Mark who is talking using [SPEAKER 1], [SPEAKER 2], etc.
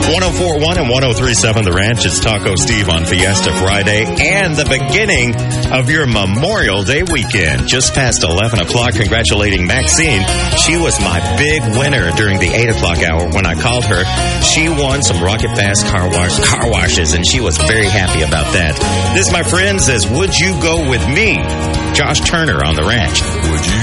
[SPEAKER 1] 104.1 and 103.7 The Ranch. It's Taco Steve on Fiesta Friday and the beginning of your Memorial Day weekend. Just past 11 o'clock, congratulating Maxine. She was my big winner during the 8 o'clock hour when I called her. She won some Rocket Fast car washes, and she was very happy about that. This, my friends, is Would You Go With Me? Josh Turner on The Ranch.
[SPEAKER 2] Would you